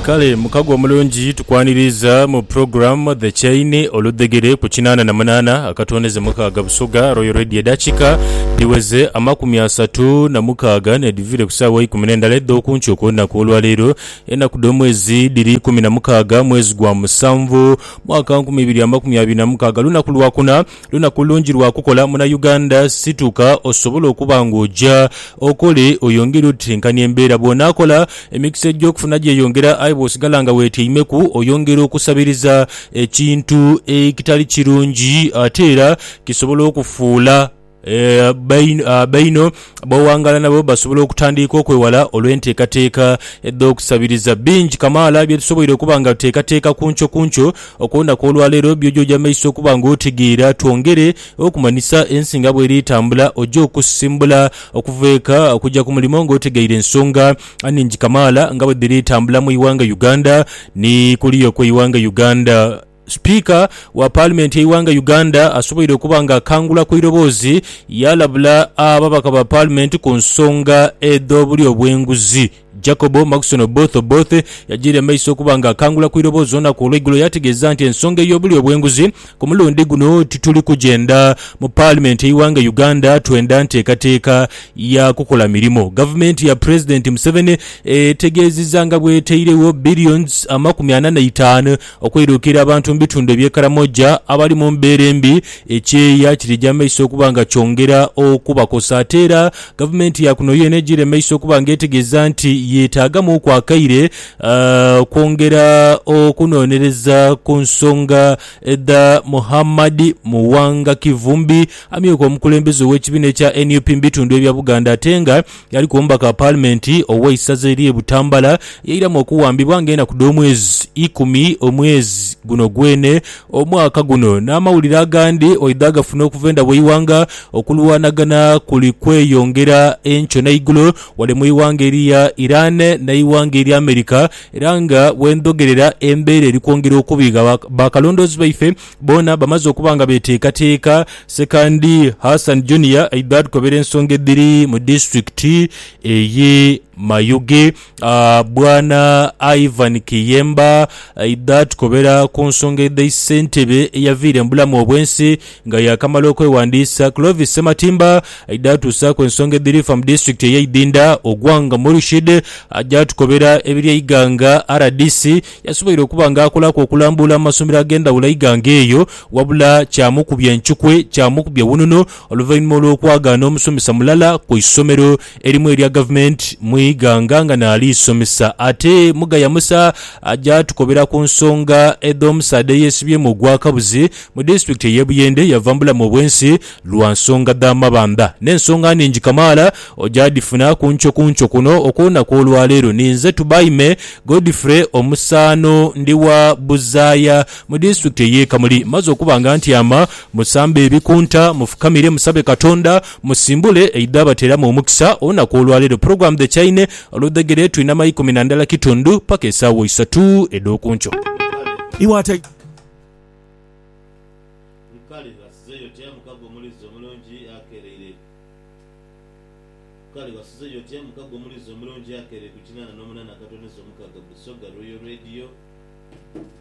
Kale mukago mulungi tukwaniriza mu program The Chain oludegere ku 88 akatoneze mukaga busoga Royal Radio Dachika diweze amakumi 36 ne divire kusawa 10 eddo kunchoko na kulwa lero ena kudomwezi diri 16 mwezi gwa musanvu mwaka 2026 luna kulwa kuna luna kulunjirwa kukola muna Uganda situka osobola okubangoja okole oyongera utinkani embera bonakola emikise gyo kufuna je yongera aibo sigalanga wetiimeku oyongera okusabiriza ekintu ekitali kirungi atera kisobola okufuula baino bawangala nabo basobola okutandika okwewala olwenteekateeka edda okusabiriza bingi Kamala byetusoboire okubanga teekateeka kuncho okwonda kw'olwaleero byojoja maiso okubanga otegeera twongere okumanisa ensinga bweri tambula ojo okusimbula okuveeka okujja ku mulimo ng'otegeire ensonga aningi Kamala nga bwe diri tambula mu iwanga Uganda ni kuliyo ku iwanga Uganda. Speaker wa Parliament iwanga Uganda asoboire okubanga kangula ku irobozi yalabula ababaka ba Parliament ku nsonga edobuli obwenguzi. Jacobo Maxon both yajire maiso kubanga kangula ku irobozi ona ku lwegulo yategeza nti ensonga y'obuli obwenguzi ku mulundi guno tituli kugenda mu Parliament iwanga Uganda twenda nteekateeka ya kukola mirimo. Government ya President Museveni tegezizanga bweteirewo billions 45 okwirukira abantu mbitunde byekaramoja abali mu mbeera embi ekyeya kirijja maiso kubanga kyongera okubakosa atera government ya kuno yenejire maiso kubanga etegeza nti yetagamu kwa kaire kwongera okunonereza ku nsonga edda Muhammad Muwanga Kivumbi amyeko omukulembeze w'ekibiina kya NUP mbitundu ebya Buganda atenga yali kumbaka Parliament oweisaze eri Butambala yairamu okuwambibwa ngenda ku omwezi 10 omwezi guno gwene omwaka guno n'amawulire agandi oidaga funa okuvenda bw'iwanga okulwanagana kuli kweyongera encho naigulo wale mu iwanga eriya Iran na iwanga eri America eranga wendogerera embeere eri kwongera okubiga bakalondozi baife bona bamaze okubanga beteekateeka sekandi Hassan Junior aidad kobere ensonga ediri mu district eye Mayuge bwana Ivan Kiyemba aidad kobera ku nsonga edde Sentebe eyavire mbulamu obwensi nga yakamala okwewandisa Clovis Sematimba aidad tusa ku ensonga ediri from district eye Idinda Ogwanga Murshid ajat kobera ebiri iganga RDC yasoboire okubanga akola ku okulambula amasomero agenda ulayiganga eyo wabula kyamukubya enchukwe kyamukubya wununo oluvainimo olw'okwagana omusomesa mulala ku isomero erimu erya government mwiganga nga naali isomesa ate Mugaya Musa ajat kobera ku nsonga edomusade yesibye mu gwakabuzi mu district y'Ebuyende yavambula mu bwensi lwa nsonga d'amabanda n'ensonga ningi Kamala ojadifuna kuncho kuno okona kw'olwaleero ninze tubayime Godfrey omusano ndiwa Buzaya mu district ye Kamuli maze okubanga nti ama musambe ebikunta mufukamire musabe Katonda musimbule eidaba teramu omukisa ona kw'olwaleero program The Chain oludegere tuina mayiko 10 kitundu paka esawo 3 edokuncho iwate kale basizeyo temu kago mulizo mulungi akerere kale basizeyo temu kago mulizo mulungi akerere ku 88 akatoneza omukaga busoga Royal Radio